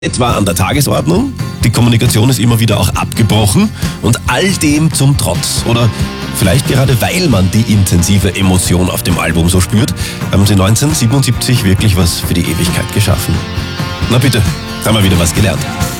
Etwa an der Tagesordnung. Die Kommunikation ist immer wieder auch abgebrochen und all dem zum Trotz. Oder vielleicht gerade weil man die intensive Emotion auf dem Album so spürt, haben sie 1977 wirklich was für die Ewigkeit geschaffen. Na bitte, haben wir wieder was gelernt.